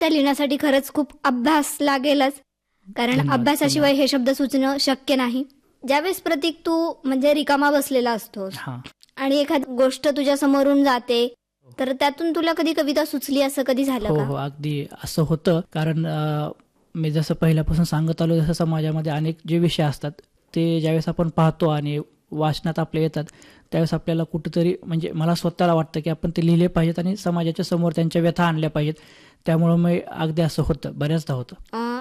त्या लिहिण्यासाठी खरंच खूप अभ्यास लागेलच, कारण धन्यवाद. अभ्यासाशिवाय हे शब्द सुचणं शक्य नाही. ज्यावेळेस प्रतीक तू म्हणजे रिकामा बसलेला असतोस हां. आणि एखादी गोष्ट तुझ्या समोरून जाते, तर त्यातून तुला कधी कविता सुचली, असं कधी झालं हो का? हो, अगदी असं होतं. कारण मी जसं पहिल्यापासून सांगत आलो, जसं समाजामध्ये अनेक जे विषय असतात ते ज्यावेळेस आपण पाहतो आणि वाचनात आपल्या येतात, त्यावेळेस आपल्याला कुठंतरी म्हणजे मला स्वतःला वाटतं की आपण ते लिहिले पाहिजेत आणि समाजाच्या समोर त्यांच्या व्यथा आणल्या पाहिजेत. त्यामुळं मी अगदी असं होतं, बऱ्याचदा होतं.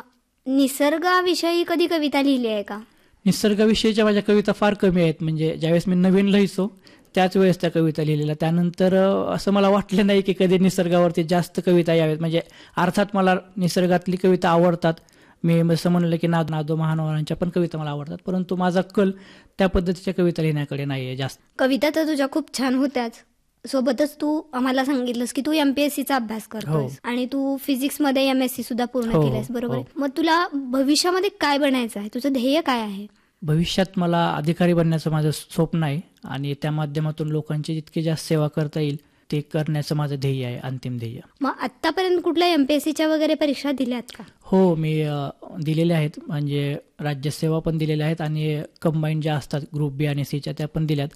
निसर्गाविषयी कधी कविता लिहिली आहे का? निसर्गाविषयीच्या माझ्या कविता फार कमी आहेत. म्हणजे ज्यावेळेस मी नवीन लिहायचो त्याच वेळेस त्या कविता लिहिलेल्या. त्यानंतर असं मला वाटलं नाही की कधी निसर्गावरती जास्त कविता याव्यात. म्हणजे अर्थात मला निसर्गातली कविता आवडतात. मी जसं म्हणलं की नादो महानवरांच्या पण कविता मला आवडतात, परंतु माझा कल त्या पद्धतीच्या कविता लिहिण्याकडे नाही आहे जास्त. कविता तर तुझ्या खूप छान होत्याच, सोबतच तू आम्हाला सांगितलंस की तू MPSCचा अभ्यास करतोस आणि तू फिजिक्समध्ये MSc सुद्धा पूर्ण हो, केलंस, बरोबर हो. आहे? मग तुला भविष्यामध्ये काय बनायचं आहे? तुझं ध्येय काय आहे? भविष्यात मला अधिकारी बनण्याचं माझं स्वप्न आहे आणि त्या माध्यमातून लोकांची जितकी जास्त सेवा करता येईल ते करण्याचं माझं ध्येय आहे, अंतिम ध्येय. मग आतापर्यंत कुठल्या MPSCच्या वगैरे परीक्षा दिल्यात का? हो, मी दिलेल्या आहेत. म्हणजे राज्यसेवा पण दिलेल्या आहेत आणि कंबाईन ज्या असतात ग्रुप बी आणि सीच्या त्या पण दिल्यात.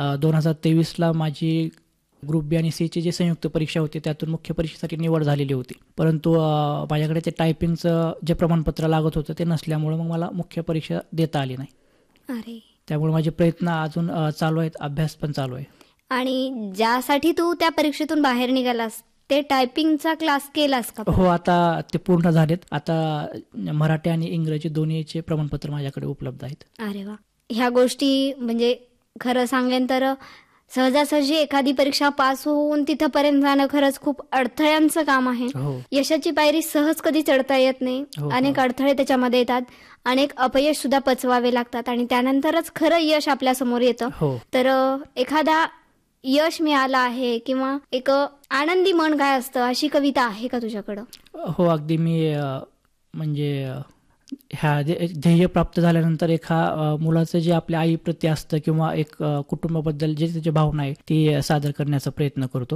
2023ला माझी ग्रुप बी आणि सीची जी संयुक्त परीक्षा होती त्यातून मुख्य परीक्षेसाठी निवड झालेली होती, परंतु माझ्याकडे ते टायपिंगचं जे प्रमाणपत्र लागत होतं ते नसल्यामुळं मग मला मुख्य परीक्षा देता आली नाही. अरे, त्यामुळे माझे प्रयत्न अजून चालू आहेत, अभ्यास पण चालू आहे. आणि ज्यासाठी तू त्या परीक्षेतून बाहेर निघालास ते टायपिंगचा क्लास केलास का? हो, आता ते पूर्ण झालेत. आता मराठी आणि इंग्रजी दोन्हीचे प्रमाणपत्र माझ्याकडे उपलब्ध आहेत. अरे वा, ह्या गोष्टी म्हणजे खरं सांगेन तर सहजासहजी एखादी परीक्षा पास होऊन तिथपर्यंत जाणं खरंच खूप अडथळ्यांचं काम आहे. हो यशाची पायरी सहज कधी चढता येत नाही. हो, अनेक अडथळे त्याच्यामध्ये येतात, अनेक अपयश सुद्धा पचवावे लागतात आणि त्यानंतरच खरं यश आपल्या समोर येतं. हो. तर एखादा यश मिळालं आहे किंवा एक आनंदी मन काय असतं अशी कविता आहे का तुझ्याकडं? हो, अगदी. मी म्हणजे ह्या ध्येय प्राप्त झाल्यानंतर एका मुलाचं जे आपल्या आईप्रती असतं किंवा एक कुटुंबाबद्दल जे त्याची भावना आहे ती सादर करण्याचा प्रयत्न करतो.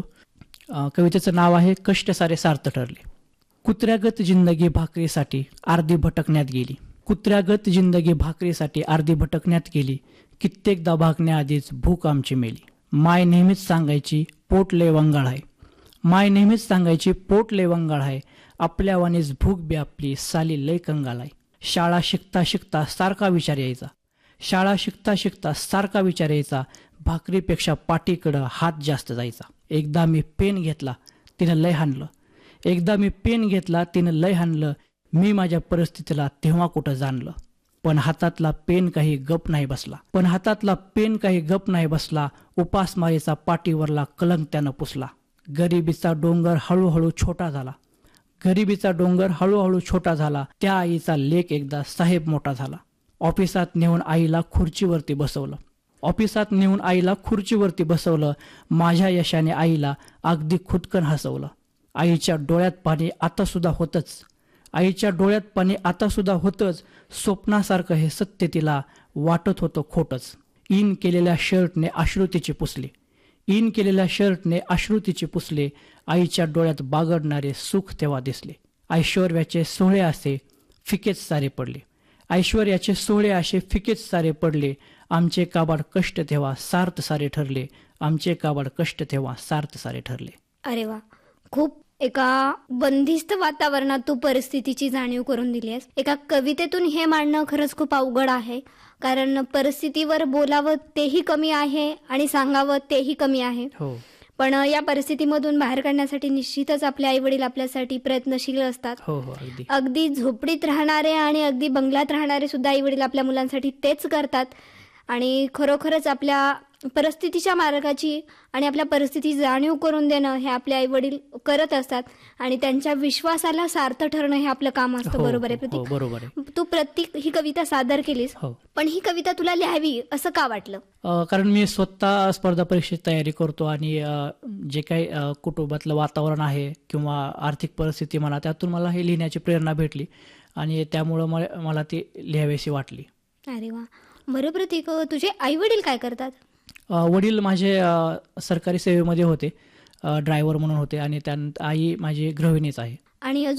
कवितेचं नाव आहे कष्ट सारे सार्थ ठरले. कुत्र्यागत जिंदगी भाकरीसाठी अर्धी भटकण्यात गेली. कुत्र्यागत जिंदगी भाकरीसाठी अर्धी भटकण्यात गेली. कित्येकदा भागण्याआधीच भूक आमची मेली. माय नेहमीच सांगायची पोट लय वंगाळ आहे. माय नेहमीच सांगायची पोट लय वंगाळ आहे. आपल्यावानीच भूक बी आपली साली लय कंगाल आहे. शाळा शिकता शिकता सारखा विचार यायचा. शाळा शिकता शिकता सारखा विचार यायचा. भाकरीपेक्षा पाठीकडं हात जास्त जायचा. एकदा मी पेन घेतला तिनं लय हाणलं. एकदा मी पेन घेतला तिनं लय हाणलं. मी माझ्या परिस्थितीला तेव्हा कुठं जाणलं. पण हातातला पेन काही गप नाही बसला. पण हातातला पेन काही गप नाही बसला. उपासमारीचा पाठीवरला कलंक त्यानं पुसला. गरिबीचा डोंगर हळूहळू छोटा झाला. गरिबीचा डोंगर हळूहळू छोटा झाला. त्या आईचा लेक एकदा साहेब मोठा झाला. ऑफिसात नेऊन आईला खुर्चीवरती बसवलं. ऑफिसात नेऊन आईला खुर्चीवरती बसवलं. माझ्या यशाने आईला अगदी खुदकन हसवलं. आईच्या डोळ्यात पाणी आता सुद्धा होतंच. आईच्या डोळ्यात पाणी आता सुद्धा होतंच. स्वप्नासारखं हे सत्य तिला वाटत होतं खोटंच. इन केलेल्या शर्टने अश्रू तिचे पुसले. इन केलेल्या शर्टने अश्रू तिचे पुसले. आईच्या डोळ्यात बागडणारे सुख तेव्हा दिसले. ऐश्वर्याचे सोहळे असे फिकेच सारे पडले. ऐश्वर्याचे सोहळे असे फिकेच सारे पडले. आमचे काबाड कष्ट तेव्हा सार्थ सारे ठरले. आमचे काबाड कष्ट तेव्हा सार्थ सारे ठरले. अरे वा, खूप एका बंदिस्त वातावरणात तू परिस्थितीची जाणीव करून दिली आहेस. एका कवितेतून हे मांडणं खरंच खूप अवघड आहे, कारण परिस्थितीवर बोलावं तेही कमी आहे आणि सांगावं तेही कमी आहे. हो. पण या परिस्थितीमधून बाहेर काढण्यासाठी निश्चितच आपले आई वडील आपल्यासाठी प्रयत्नशील असतात. हो हो, अगदी. अगदी झोपडीत राहणारे आणि अगदी बंगल्यात राहणारे सुद्धा आई वडील आपल्या मुलांसाठी तेच करतात आणि खरोखरच आपल्या परिस्थितीच्या मार्गाची आणि आपल्या परिस्थितीची जाणीव करून देणं हे आपले आई वडील करत असतात आणि त्यांच्या विश्वासाला सार्थ ठरणं हे आपलं काम असतं. हो, बरोबर आहे हो, प्रतीक? बरोबर आहे. तू प्रतीक ही कविता सादर केलीस, हो. पण ही कविता तुला लिहावी असं का वाटलं? कारण मी स्वतः स्पर्धा परीक्षेची तयारी करतो आणि जे काही कुटुंबातलं वातावरण आहे किंवा आर्थिक परिस्थिती म्हणा त्यातून मला हे लिहिण्याची प्रेरणा भेटली आणि त्यामुळं मला ती लिहावीशी वाटली. अरे वा, बरं प्रतीक, तुझे आई वडील काय करतात? वडील माझे सरकारी सेवेमध्ये होते, ड्रायव्हर म्हणून होते आणि त्यानंतर आई माझी गृहिणीच आहे. आणि